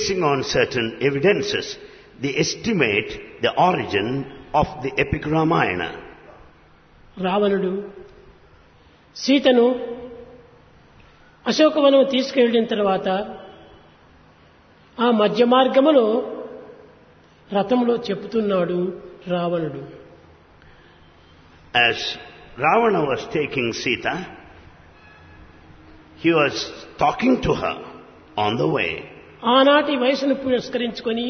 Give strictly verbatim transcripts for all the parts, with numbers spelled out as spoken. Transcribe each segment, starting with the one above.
basing on certain evidences, they estimate the origin of the epic Ramayana. రావణుడు సీతను అశోకవనం తీసుకెళ్లిన తర్వాత ఆ మధ్య మార్గములో రథంలో చెప్తున్నాడు రావణుడు. As Ravana was taking Sita, he was talking to her on the way. ఆనాటి వయసును పురస్కరించుకొని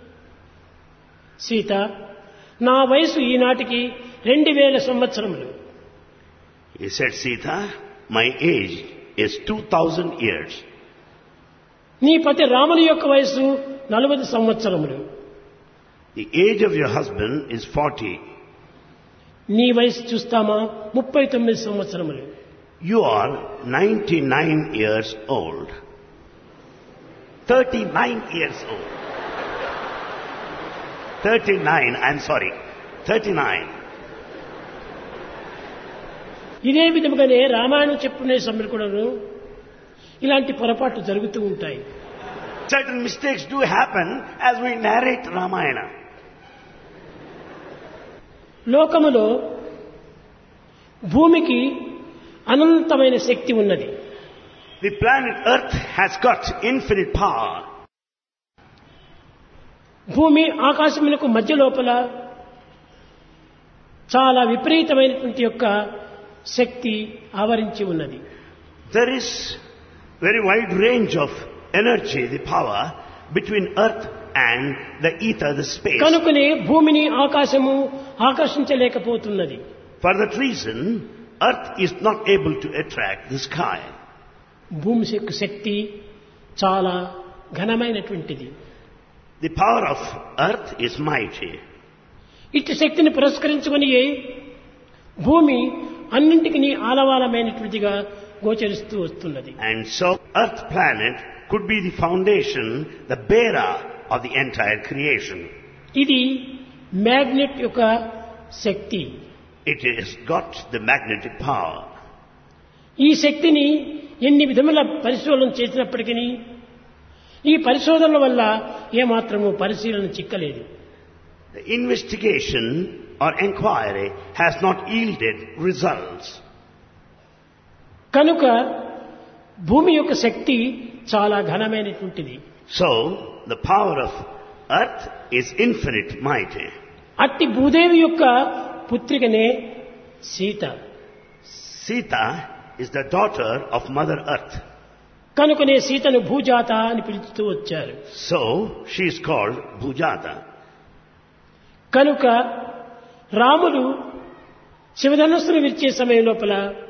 సీత, నా వయసు ఈనాటికి రెండు వేల సంవత్సరములు. He said, Sita, my age is two thousand years. నీ పతి రాముని యొక్క వయసు నలభై సంవత్సరములు. The age of your husband is forty. నీ వయసు చూస్తామా ముప్పై తొమ్మిది సంవత్సరములు. You are ninety-nine years old. thirty-nine years old. thirty-nine, I'm sorry. thirty-nine. ఇదే విధముగానే రామాయణం చెప్పుకునే సమయంలో కూడాను ఇలాంటి పొరపాట్లు జరుగుతూ ఉంటాయి. Certain mistakes do happen as we narrate Ramayana. లోకములో భూమికి అనంతమైన శక్తి ఉన్నది. The planet Earth has got infinite power. భూమి ఆకాశములకు మధ్య లోపల చాలా విపరీతమైనటువంటి యొక్క శక్తి ఆవరించి ఉన్నది. There is very wide range of energy, the power between Earth and the ether, the space. కనుకనే భూమిని ఆకాశము ఆకర్షించలేకపోతున్నది. For that reason, Earth is not able to attract the sky. భూమి యొక్క శక్తి చాలా ఘనమైనటువంటిది. The power of Earth is mighty. ఇట్టి శక్తిని పురస్కరించుకొని భూమి అన్నింటికి ఆలవాలమైనటువంటిగా గోచరిస్తూ వస్తున్నది. And so Earth planet could be the foundation, the bearer of the entire creation. ఇది మ్యాగ్నెట్ యొక్క శక్తి. It has got the magnetic power. ఈ శక్తిని ఎన్ని విధముల పరిశోధన చేసినప్పటికీ ఈ పరిశోధనల వల్ల ఏమాత్రము పరిశీలన చిక్కలేదు. The investigation or inquiry has not yielded results. కనుక భూమి యొక్క శక్తి చాలా ఘనమైనటువంటిది. So the power of Earth is infinite mighty. అట్టి భూదేవి యొక్క పుత్రికనే Sita. Sita is the daughter of Mother Earth. కనుకనే సీతను భూజాత అని పిలుస్తూ వచ్చారు. So she is called Bhujata. కనుక రాముడు శివధనుస్సును విరిచే సమయం లోపల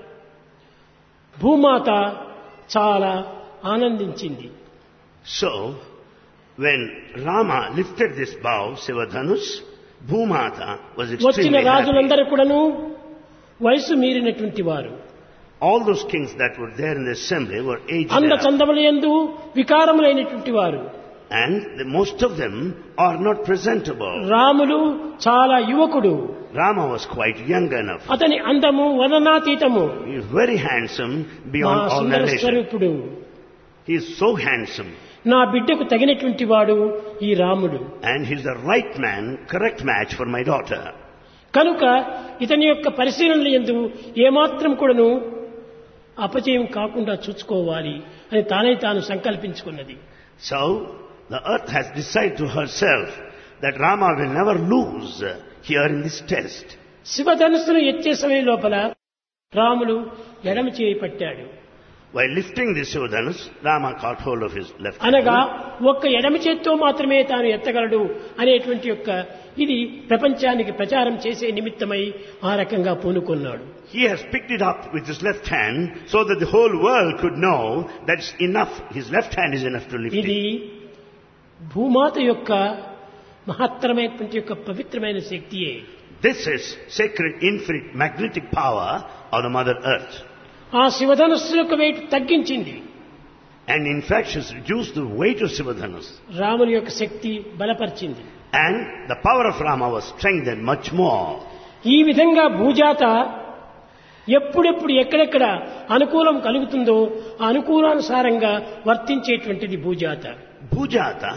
భూమాత చాలా ఆనందించింది. So when Rama lifted this bow, Sivadhanus, Bhumata was వచ్చిన extremely happy. రాజులందరూ కూడాను వయసు మీరినటువంటి వారు. All those kings that were there in the assembly were aged అంద up. చందములందు వికారములైనటువంటి వారు. And the, most of them are not presentable. రాముడు చాలా యువకుడు. Rama was quite young enough. అతని అందము వర్ణనాతీతము. He is very handsome మా beyond all సుందర narration. స్వరూపుడు. He is so handsome. నా బిడ్డకు తగినటువంటి వాడు ఈ రాముడు. And he is the right man, correct match for my daughter. కనుక ఇతని యొక్క పరిశీలనలు యందు ఏమాత్రం కూడాను అపజయం కాకుండా చూసుకోవాలి అని తానే తాను సంకల్పించుకున్నది. So the earth has decided to herself that Rama will never lose here in this test. శివధనుస్సును ఎత్తే సమయం లోపల రాముడు ఎడమ చేయి పట్టాడు. While lifting the Sivadhanus, Rama caught hold of his left అనగా hand. ఒక్క ఎడమ చేత్తో మాత్రమే తాను ఎత్తగలడు అనేటువంటి యొక్క ఇది ప్రపంచానికి ప్రచారం చేసే నిమిత్తమై ఆ రకంగా పూనుకున్నాడు. He has picked it up with his left hand so that the whole world could know that's enough. His left hand is enough to lift ఇది it. భూమాత యొక్క మహత్తరమైనటువంటి యొక్క పవిత్రమైన శక్తియే. This is sacred, infinite, magnetic power of the Mother Earth. ఆ శివధనుస్సు యొక్క wait తగ్గించింది. And in fact, she has reduced the weight of Sivadhanus. రాముని యొక్క శక్తి బలపరిచింది. And the power of Rama was strengthened much more. ఈ విధంగా భూజాత ఎప్పుడెప్పుడు ఎక్కడెక్కడ అనుకూలం కలుగుతుందో ఆ అనుకూలానుసారంగా వర్తించేటువంటిది భూజాత. Bhujata